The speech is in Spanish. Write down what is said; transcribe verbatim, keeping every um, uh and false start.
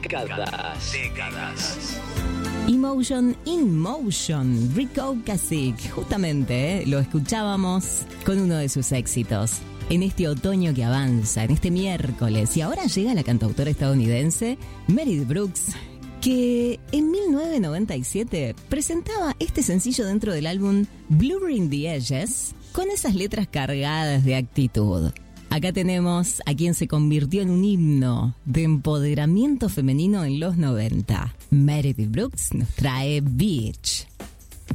Décadas. Décadas. Emotion in Motion, Rick Ocasek, justamente, ¿eh? Lo escuchábamos con uno de sus éxitos. En este otoño que avanza, en este miércoles, y ahora llega la cantautora estadounidense Meredith Brooks, que en mil novecientos noventa y siete presentaba este sencillo dentro del álbum Blurring the Edges, con esas letras cargadas de actitud. Acá tenemos a quien se convirtió en un himno de empoderamiento femenino en los noventa. Meredith Brooks nos trae Beach.